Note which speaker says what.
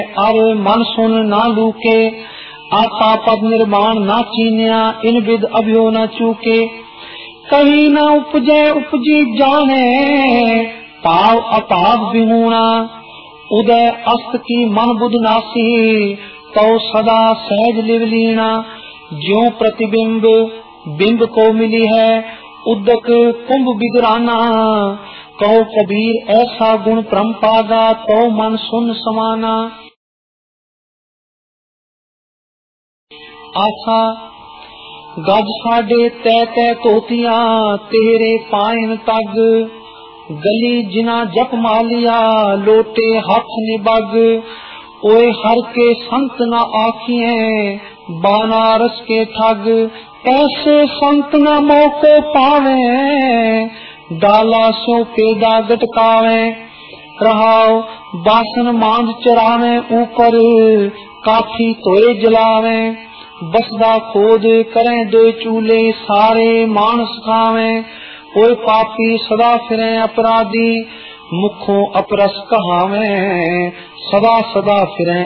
Speaker 1: अरे मन सुन ना लूके, आता पद निर्माण ना चीन्या, इन विद अभियो न चूके। कहीं न उपजे उपजी जाने, पाव अपाव विहूणा। उदय अस्त की मन बुध नासी, तो सदा सहज लिवलीना। ज्यों प्रतिबिंब बिंब को मिली है, उदक कुंभ बिदराना। कहो कबीर ऐसा गुण परम्पागा, तो मन सुन समाना। आशा गज साडे तय तय तोतिया, तेरे पायन तग। गली जिना जप मालिया, लोटे हाथ निबग। ओए हर के संत न आखिए, बनारस के ठग। ऐसे संत न मौके पावे, डाला सो पेदा गटकावे। रहाओ बासन मांझ चरावे, ऊपर काठी तोए जलावे। बसदा खोद करें दो चूल्हे, सारे मानस खावे। ओए पापी सदा फिरे अपराधी, मुखों अपरस कहावे। सदा सदा फिरे